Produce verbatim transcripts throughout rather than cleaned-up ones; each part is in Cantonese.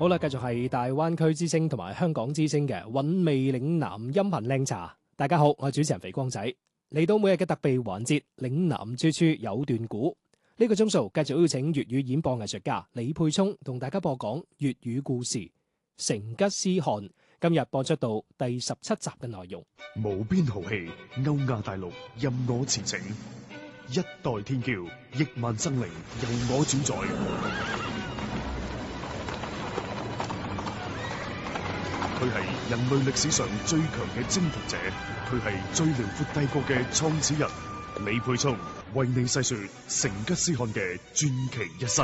好啦，繼續係大灣區之聲同埋香港之聲嘅韻味嶺南音頻靚茶。大家好，我係主持人肥光仔，嚟到每日嘅特備環節嶺南處處有段古。呢個鐘數繼續邀請粵語演播藝術家李沛聰同大家播講粵語故事《成吉思汗》。今日播出到第十七集嘅內容。 無邊豪氣，歐亞大陸任我馳騁，一代天驕，億萬生靈由我主宰。佢係人類歷史上最強嘅征服者，佢係最遼闊帝國嘅創始人。李沛聰為你細說成吉思汗嘅傳奇一生。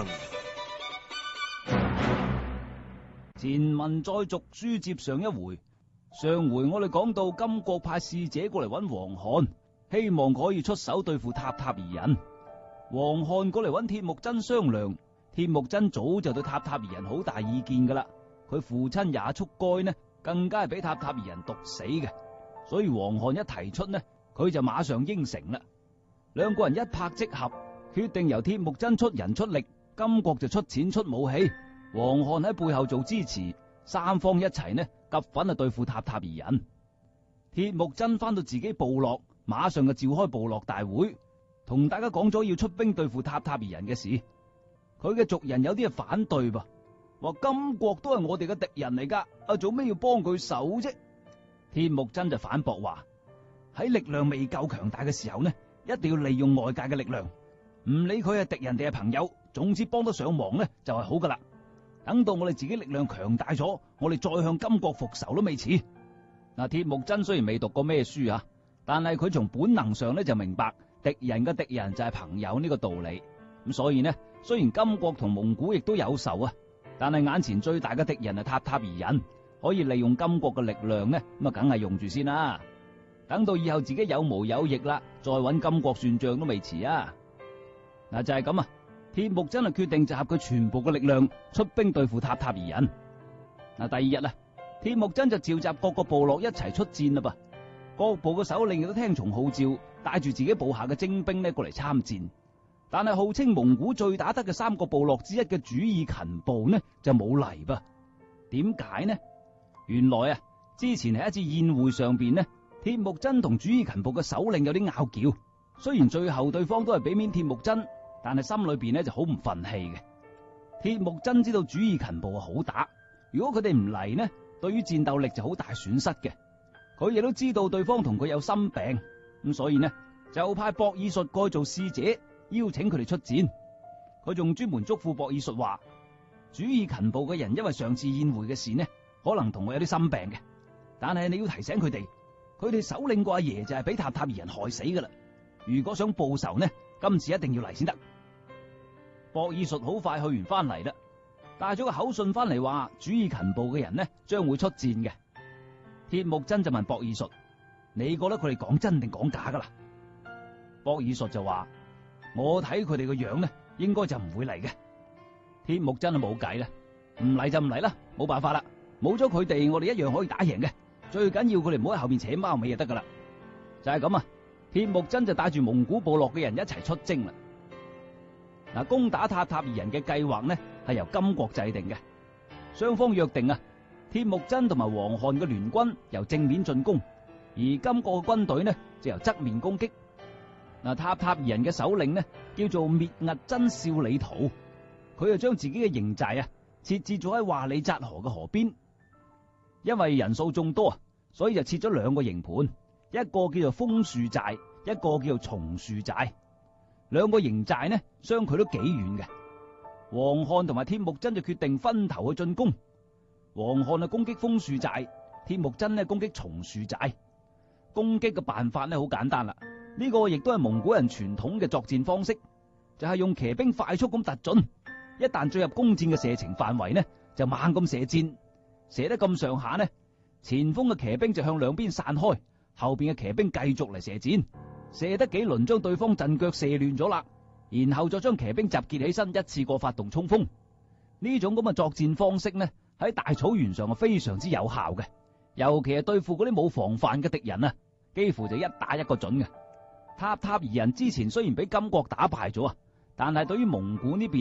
前文再續，書接上一回。上回我哋講到金國派使者過嚟揾王翰，希望可以出手對付塔塔爾人。王翰過嚟揾鐵木真商量，鐵木真早就對塔塔爾人好大意見噶啦。佢父親也速該呢，更加係俾塔塔爾人毒死嘅。所以王翰一提出呢，佢就馬上應承啦。兩個人一拍即合，決定由鐵木真出人出力，金國就出錢出武器，王翰喺背後做支持，三方一齊呢夾粉啊對付塔塔爾人。鐵木真翻到自己部落，馬上就召開部落大會，同大家講咗要出兵對付塔塔爾人嘅事。佢嘅族人有啲係反對噃，話金國都係我哋嘅敵人嚟噶，啊做咩要幫佢手啫？鐵木真就反駁話，喺力量未夠強大嘅時候呢，一定要利用外界嘅力量，唔理佢係敵人定係朋友，總之幫得上忙呢就係好噶啦。等到我哋自己力量強大咗，我哋再向金國復仇都未遲。嗱，鐵木真雖然未讀過咩書啊，但係佢從本能上咧就明白敵人嘅敵人就係朋友呢個道理。咁所以呢，雖然金國同蒙古亦都有仇啊，但係眼前最大嘅敵人係塔塔爾人，可以利用金國嘅力量呢，咁啊梗係用住先啦。等到以後自己有毛有翼啦，再揾金國算賬都未遲啊！嗱，就係咁啊，鐵木真係決定集合佢全部嘅力量出兵對付塔塔爾人。嗱，第二日啊，鐵木真就召集各個部落一齊出戰啦噃。各部嘅首領亦都聽從號召，帶住自己部下嘅精兵呢過嚟參戰。但係號稱蒙古最打得嘅三個部落之一嘅主意勤部呢就冇嚟噃。點解呢？原來啊，之前喺一次宴會上邊呢，鐵木真同主意勤部嘅首領有啲拗撬，雖然最後對方都係俾面鐵木真，但係心裏邊呢就好唔忿氣嘅。鐵木真知道主意勤部好打，如果佢哋唔嚟呢，對於戰鬥力就好大損失嘅。佢亦都知道對方同佢有心病，咁所以呢就派博爾術過去做使者，邀請佢哋出戰。佢仲專門囑咐博爾術話，主意勤部嘅人因為上次宴會嘅事呢，可能同我有啲心病嘅，但係你要提醒佢哋，佢哋首領個阿爺就係俾塔塔爾人害死噶啦。如果想報仇呢，今次一定要嚟先得。博爾術好快去完翻嚟啦，帶咗個口信翻嚟話，主意勤部嘅人呢將會出戰嘅。鐵木真就問博爾術，你覺得佢哋講真定講假噶啦？博爾術就話，我睇佢哋個樣呢，應該就唔會嚟嘅。鐵木真啊冇計啦，唔嚟就唔嚟啦，冇辦法啦，冇咗佢哋，我哋一樣可以打贏嘅。最緊要佢哋唔好喺後邊扯貓尾就得噶啦。就係咁啊，鐵木真就帶住蒙古部落嘅人一齊出征啦。嗱，攻打塔塔爾人嘅計劃呢係由金國制定嘅，雙方約定啊，鐵木真同埋王翰嘅聯軍由正面進攻，而金國嘅軍隊呢就由側面攻擊。嗱，塔塔爾人嘅首領呢叫做滅屹真少里圖，佢就將自己嘅營寨啊設置咗喺華里扎河嘅河邊。因為人數眾多啊，所以就設咗兩個營盤，一個叫做楓樹寨，一個叫做松樹寨。兩個營寨呢相距都幾遠嘅。王翰同埋鐵木真就決定分頭去進攻。王翰啊攻擊楓樹寨，鐵木真呢攻擊松樹寨。攻擊嘅辦法呢好簡單啦，呢個亦都係蒙古人傳統嘅作戰方式，就係用騎兵快速咁突進，一旦進入攻佔嘅射程範圍呢，就猛咁射箭，射得咁上下呢，前鋒嘅騎兵就向兩邊散開，後邊嘅騎兵繼續嚟射箭，射得幾輪將對方陣腳射亂咗啦，然後再將騎兵集結起身，一次過發動衝鋒。呢種咁嘅作戰方式呢，喺大草原上係非常之有效嘅，尤其係對付嗰啲冇防範嘅敵人啊，幾乎就一打一個準嘅。塔塔爾人之前雖然俾金國打敗咗啊，但係對於蒙古呢邊